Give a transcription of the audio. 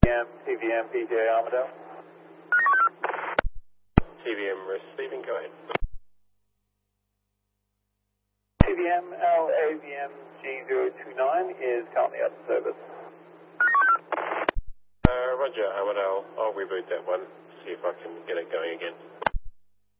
TVM, PJ Armadale. TVM receiving, go ahead. TVM LAVM G029 is currently out of service. Roger, Armadale. I'll reboot that one, see if I can get it going again.